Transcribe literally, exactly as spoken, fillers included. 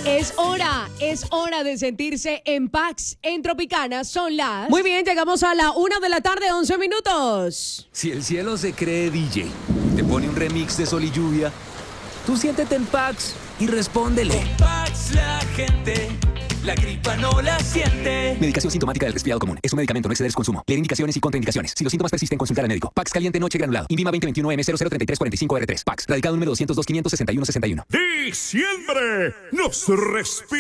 Es hora, es hora de sentirse en Pax. En Tropicana son las... Muy bien, llegamos a la una de la tarde, once minutos. Si el cielo se cree D J, te pone un remix de Sol y Lluvia, tú siéntete en Pax y respóndele. En Pax la gente, la gripa no la siente. Medicación sintomática del resfriado común. Es un medicamento, no exceder su consumo. Leer indicaciones y contraindicaciones. Si los síntomas persisten, consultar al médico. Pax caliente noche granulado. Invima veinte veintiuno M cero cero treinta y tres cuarenta y cinco R tres. Pax. Radicado número doscientos dos quinientos sesenta y uno sesenta y uno. Diciembre nos respira.